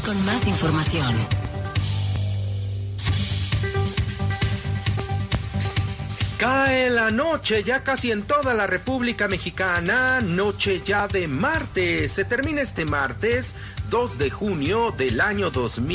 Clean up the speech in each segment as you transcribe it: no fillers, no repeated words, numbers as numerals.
con más información. Cae la noche ya casi en toda la República Mexicana, noche ya de martes. Se termina este martes 2 de junio del año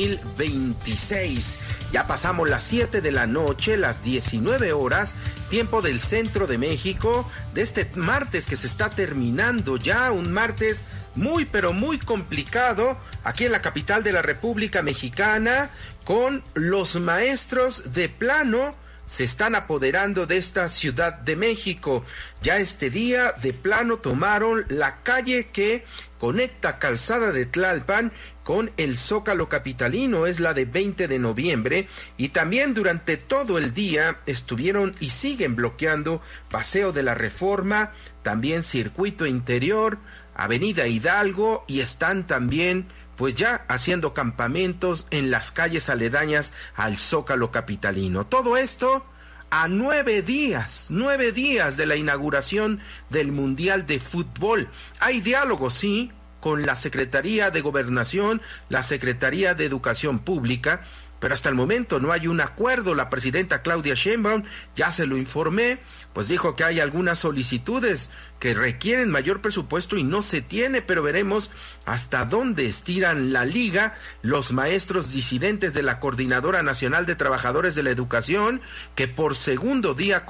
2026. Ya pasamos las 7 de la noche, las 19 horas, tiempo del centro de México, de este martes que se está terminando ya, un martes muy pero muy complicado aquí en la capital de la República Mexicana, con los maestros de plano se están apoderando de esta Ciudad de México. Ya este día de plano tomaron la calle que conecta Calzada de Tlalpan con el Zócalo capitalino, es la de 20 de noviembre, y también durante todo el día estuvieron y siguen bloqueando Paseo de la Reforma, también Circuito Interior, Avenida Hidalgo, y están también pues ya haciendo campamentos en las calles aledañas al Zócalo capitalino. Todo esto a 9 días de la inauguración del Mundial de Fútbol. Hay diálogo, sí, con la Secretaría de Gobernación, la Secretaría de Educación Pública, pero hasta el momento no hay un acuerdo. La presidenta Claudia Sheinbaum, ya se lo informé, pues dijo que hay algunas solicitudes que requieren mayor presupuesto y no se tiene, pero veremos hasta dónde estiran la liga los maestros disidentes de la Coordinadora Nacional de Trabajadores de la Educación, que por segundo día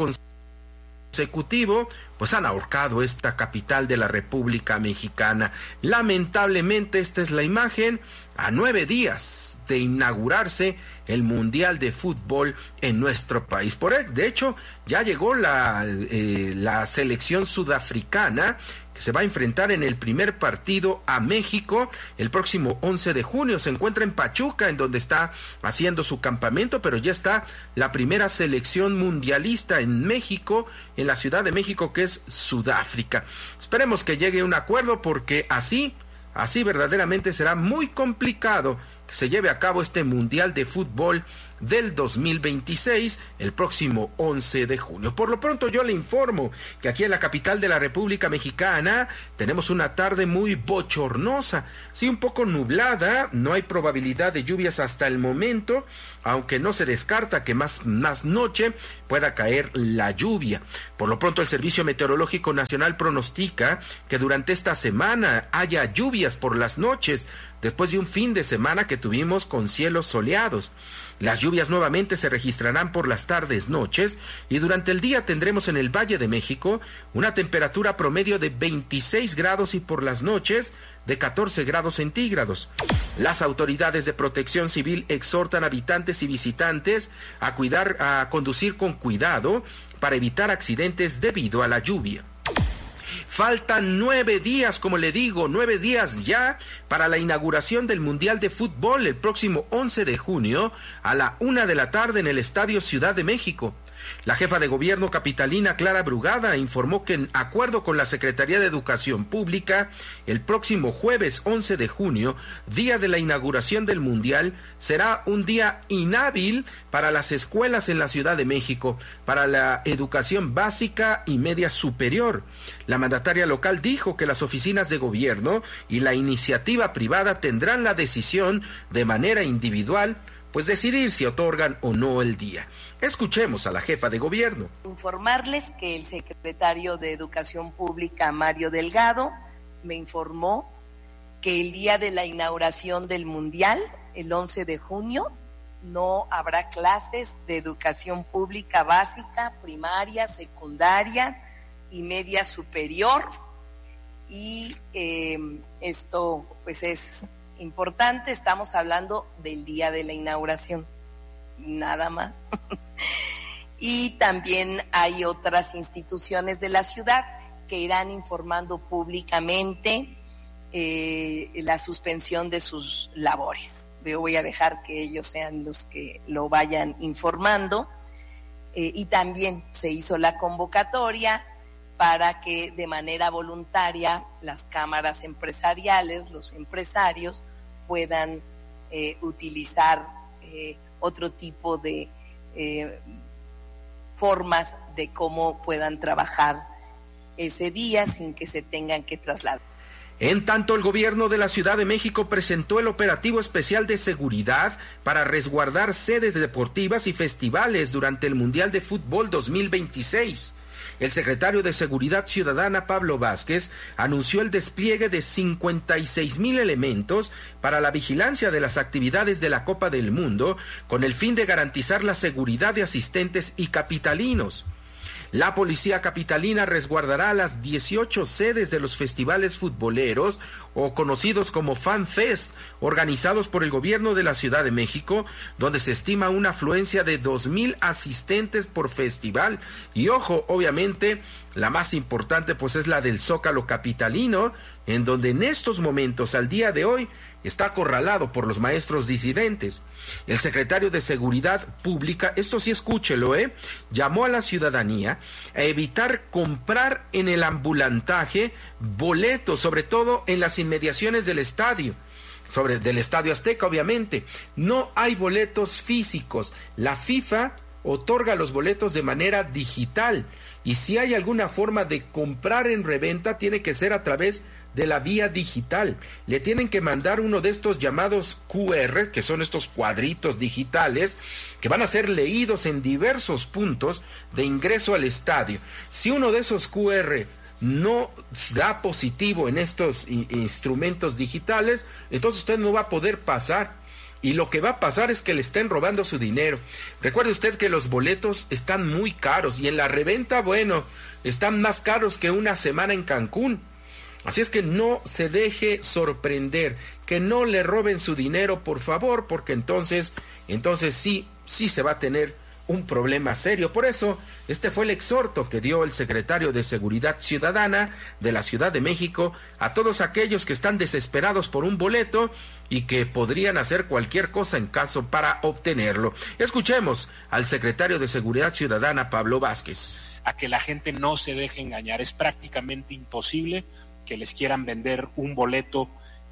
consecutivo pues han ahorcado esta capital de la República Mexicana. Lamentablemente esta es la imagen a 9 días de inaugurarse el Mundial de Fútbol en nuestro país. De hecho, ya llegó la selección sudafricana, que se va a enfrentar en el primer partido a México el próximo 11 de junio. Se encuentra en Pachuca, en donde está haciendo su campamento, pero ya está la primera selección mundialista en México, en la Ciudad de México, que es Sudáfrica. Esperemos que llegue a un acuerdo, porque así verdaderamente será muy complicado que se lleve a cabo este Mundial de Fútbol del 2026 el próximo 11 de junio. Por lo pronto yo le informo que aquí en la capital de la República Mexicana tenemos una tarde muy bochornosa, sí, un poco nublada, no hay probabilidad de lluvias hasta el momento, aunque no se descarta que más noche pueda caer la lluvia. Por lo pronto el Servicio Meteorológico Nacional pronostica que durante esta semana haya lluvias por las noches, después de un fin de semana que tuvimos con cielos soleados. Las lluvias nuevamente se registrarán por las tardes, noches, y durante el día tendremos en el Valle de México una temperatura promedio de 26 grados y por las noches de 14 grados centígrados. Las autoridades de protección civil exhortan a habitantes y visitantes a conducir con cuidado para evitar accidentes debido a la lluvia. Faltan 9 días, como le digo, 9 días ya para la inauguración del Mundial de Fútbol el próximo 11 de junio a la 1 de la tarde en el Estadio Ciudad de México. La jefa de gobierno capitalina, Clara Brugada, informó que en acuerdo con la Secretaría de Educación Pública, el próximo jueves 11 de junio, día de la inauguración del Mundial, será un día inhábil para las escuelas en la Ciudad de México, para la educación básica y media superior. La mandataria local dijo que las oficinas de gobierno y la iniciativa privada tendrán la decisión de manera individual, pues decidir si otorgan o no el día. Escuchemos a la jefa de gobierno. Informarles que el secretario de Educación Pública, Mario Delgado, me informó que el día de la inauguración del Mundial, el 11 de junio, no habrá clases de educación pública básica, primaria, secundaria y media superior. Y esto pues es importante, estamos hablando del día de la inauguración, nada más. Y también hay otras instituciones de la ciudad que irán informando públicamente la suspensión de sus labores. Yo voy a dejar que ellos sean los que lo vayan informando. Y también se hizo la convocatoria para que de manera voluntaria las cámaras empresariales, los empresarios, puedan utilizar otro tipo de formas de cómo puedan trabajar ese día sin que se tengan que trasladar. En tanto, el gobierno de la Ciudad de México presentó el operativo especial de seguridad para resguardar sedes deportivas y festivales durante el Mundial de Fútbol 2026. El secretario de Seguridad Ciudadana, Pablo Vázquez, anunció el despliegue de 56,000 elementos para la vigilancia de las actividades de la Copa del Mundo, con el fin de garantizar la seguridad de asistentes y capitalinos. La policía capitalina resguardará las 18 sedes de los festivales futboleros o conocidos como Fan Fest, organizados por el gobierno de la Ciudad de México, donde se estima una afluencia de 2,000 asistentes por festival. Y ojo, obviamente, la más importante pues es la del Zócalo capitalino, en donde en estos momentos, al día de hoy, está acorralado por los maestros disidentes. El secretario de Seguridad Pública, esto sí escúchelo, llamó a la ciudadanía a evitar comprar en el ambulantaje boletos, sobre todo en las inmediaciones del estadio. Del Estadio Azteca, obviamente. No hay boletos físicos. La FIFA otorga los boletos de manera digital, y si hay alguna forma de comprar en reventa, tiene que ser a través de la vía digital. Le tienen que mandar uno de estos llamados QR, que son estos cuadritos digitales, que van a ser leídos en diversos puntos de ingreso al estadio. Si uno de esos QR no da positivo en estos instrumentos digitales, entonces usted no va a poder pasar. Y lo que va a pasar es que le estén robando su dinero. Recuerde usted que los boletos están muy caros, y en la reventa, bueno, están más caros que una semana en Cancún. Así es que no se deje sorprender, que no le roben su dinero, por favor, porque entonces sí se va a tener un problema serio. Por eso, este fue el exhorto que dio el secretario de Seguridad Ciudadana de la Ciudad de México a todos aquellos que están desesperados por un boleto y que podrían hacer cualquier cosa en caso para obtenerlo. Escuchemos al secretario de Seguridad Ciudadana, Pablo Vázquez. A que la gente no se deje engañar. Es prácticamente imposible que les quieran vender un boleto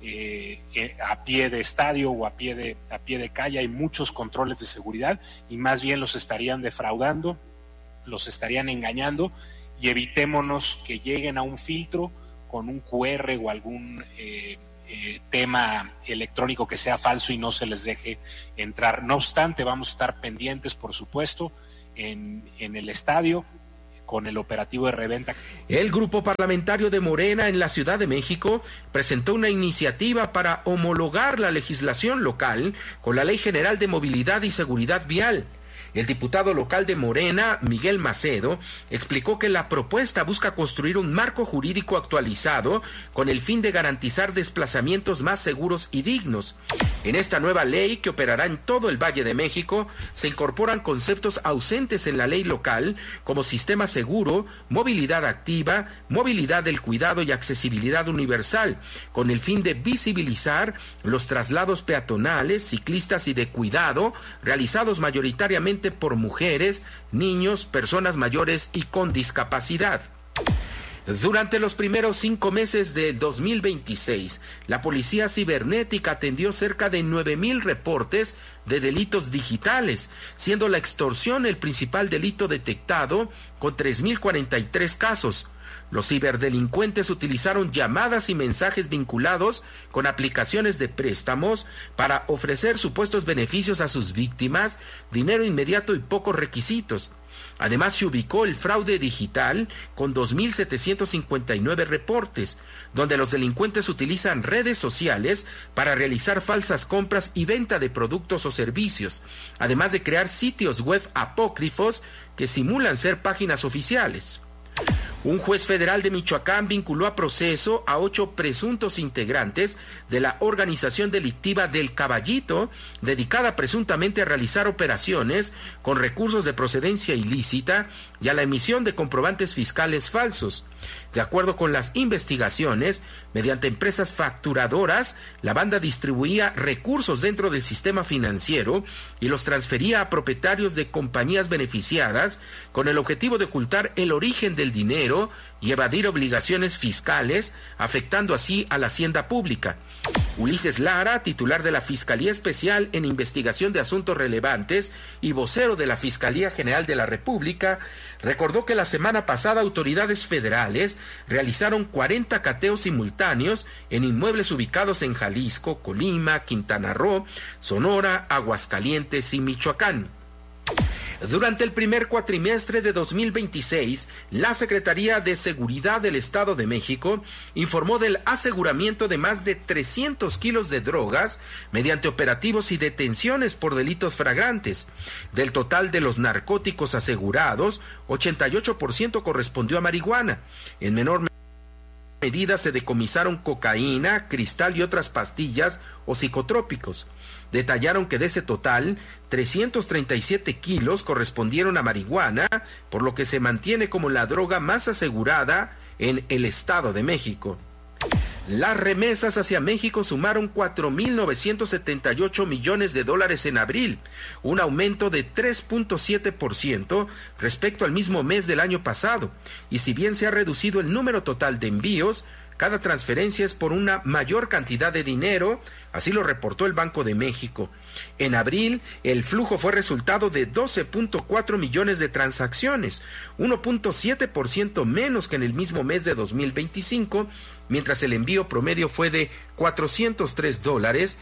a pie de estadio o a pie de calle. Hay muchos controles de seguridad y más bien los estarían defraudando, los estarían engañando, y evitémonos que lleguen a un filtro con un QR o algún tema electrónico que sea falso y no se les deje entrar. No obstante, vamos a estar pendientes, por supuesto, en el estadio, con el operativo de reventa. El grupo parlamentario de Morena en la Ciudad de México presentó una iniciativa para homologar la legislación local con la Ley General de Movilidad y Seguridad Vial. El diputado local de Morena, Miguel Macedo, explicó que la propuesta busca construir un marco jurídico actualizado con el fin de garantizar desplazamientos más seguros y dignos. En esta nueva ley, que operará en todo el Valle de México, se incorporan conceptos ausentes en la ley local, como sistema seguro, movilidad activa, movilidad del cuidado y accesibilidad universal, con el fin de visibilizar los traslados peatonales, ciclistas y de cuidado, realizados mayoritariamente por mujeres, niños, personas mayores y con discapacidad. Durante los primeros 5 meses de 2026, la Policía Cibernética atendió cerca de 9,000 reportes de delitos digitales, siendo la extorsión el principal delito detectado, con 3,043 casos. Los ciberdelincuentes utilizaron llamadas y mensajes vinculados con aplicaciones de préstamos para ofrecer supuestos beneficios a sus víctimas, dinero inmediato y pocos requisitos. Además, se ubicó el fraude digital con 2,759 reportes, donde los delincuentes utilizan redes sociales para realizar falsas compras y venta de productos o servicios, además de crear sitios web apócrifos que simulan ser páginas oficiales. Un juez federal de Michoacán vinculó a proceso a 8 presuntos integrantes de la organización delictiva del Caballito, dedicada presuntamente a realizar operaciones con recursos de procedencia ilícita y a la emisión de comprobantes fiscales falsos. De acuerdo con las investigaciones, mediante empresas facturadoras, la banda distribuía recursos dentro del sistema financiero y los transfería a propietarios de compañías beneficiadas con el objetivo de ocultar el origen del dinero y evadir obligaciones fiscales, afectando así a la hacienda pública. Ulises Lara, titular de la Fiscalía Especial en Investigación de Asuntos Relevantes y vocero de la Fiscalía General de la República, recordó que la semana pasada autoridades federales realizaron 40 cateos simultáneos en inmuebles ubicados en Jalisco, Colima, Quintana Roo, Sonora, Aguascalientes y Michoacán. Durante el primer cuatrimestre de 2026, la Secretaría de Seguridad del Estado de México informó del aseguramiento de más de 300 kilos de drogas mediante operativos y detenciones por delitos flagrantes. Del total de los narcóticos asegurados, 88% correspondió a marihuana. En menor medida se decomisaron cocaína, cristal y otras pastillas o psicotrópicos. Detallaron que de ese total, 337 kilos correspondieron a marihuana, por lo que se mantiene como la droga más asegurada en el Estado de México. Las remesas hacia México sumaron 4.978 millones de dólares en abril, un aumento de 3.7% respecto al mismo mes del año pasado, y si bien se ha reducido el número total de envíos, cada transferencia es por una mayor cantidad de dinero, así lo reportó el Banco de México. En abril, el flujo fue resultado de 12.4 millones de transacciones, 1.7% menos que en el mismo mes de 2025, mientras el envío promedio fue de $403,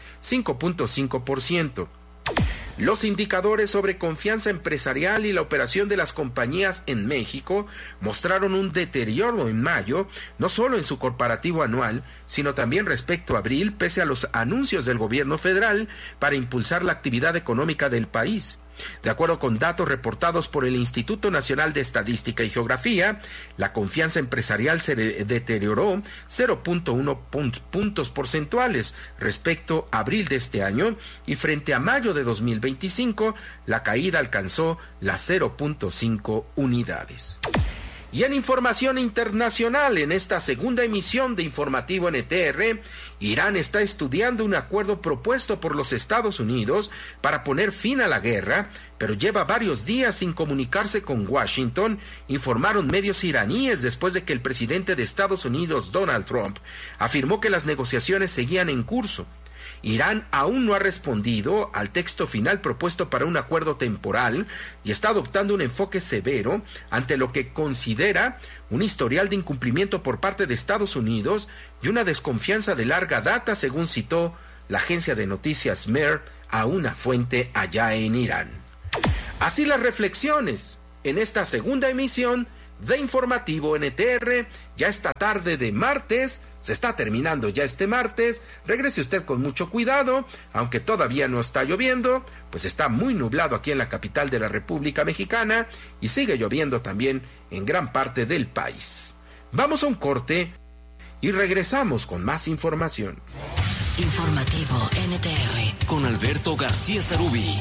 5.5%. Los indicadores sobre confianza empresarial y la operación de las compañías en México mostraron un deterioro en mayo, no solo en su comparativo anual, sino también respecto a abril, pese a los anuncios del gobierno federal para impulsar la actividad económica del país. De acuerdo con datos reportados por el Instituto Nacional de Estadística y Geografía, la confianza empresarial se deterioró 0.1 puntos porcentuales respecto a abril de este año, y frente a mayo de 2025, la caída alcanzó las 0.5 unidades. Y en información internacional, en esta segunda emisión de Informativo NTR, Irán está estudiando un acuerdo propuesto por los Estados Unidos para poner fin a la guerra, pero lleva varios días sin comunicarse con Washington, informaron medios iraníes después de que el presidente de Estados Unidos, Donald Trump, afirmó que las negociaciones seguían en curso. Irán aún no ha respondido al texto final propuesto para un acuerdo temporal y está adoptando un enfoque severo ante lo que considera un historial de incumplimiento por parte de Estados Unidos y una desconfianza de larga data, según citó la agencia de noticias MER a una fuente allá en Irán. Así las reflexiones en esta segunda emisión de Informativo NTR, ya esta tarde de martes. Se está terminando ya este martes. Regrese usted con mucho cuidado, aunque todavía no está lloviendo, pues está muy nublado aquí en la capital de la República Mexicana y sigue lloviendo también en gran parte del país. Vamos a un corte y regresamos con más información. Informativo NTR con Alberto García Zarubi.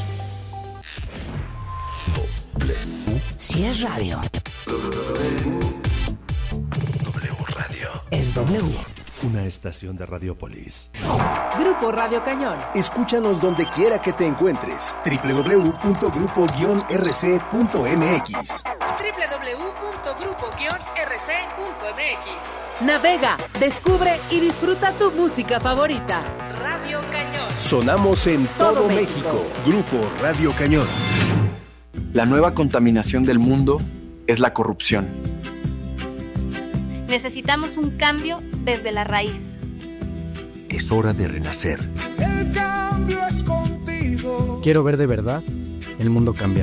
Si es radio, W Radio. Es W. Una estación de Radiopolis. Grupo Radio Cañón. Escúchanos donde quiera que te encuentres. www.grupo-rc.mx. www.grupo-rc.mx. Navega, descubre y disfruta tu música favorita. Radio Cañón. Sonamos en todo México. Grupo Radio Cañón. La nueva contaminación del mundo es la corrupción. Necesitamos un cambio desde la raíz. Es hora de renacer. El cambio es contigo. Quiero ver de verdad el mundo cambiar.